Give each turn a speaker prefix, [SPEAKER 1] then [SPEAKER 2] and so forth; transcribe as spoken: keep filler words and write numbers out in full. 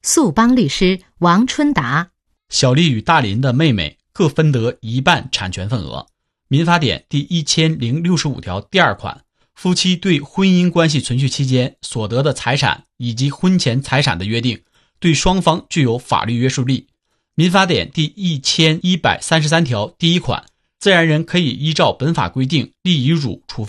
[SPEAKER 1] 速帮律师王春达。
[SPEAKER 2] 小丽与大林的妹妹各分得一半产权份额。民法典第一千零六十五条第二款，夫妻对婚姻关系存续期间所得的财产以及婚前财产的约定，对双方具有法律约束力。民法典第一千一百三十三条第一款，自然人可以依照本法规定立遗嘱处分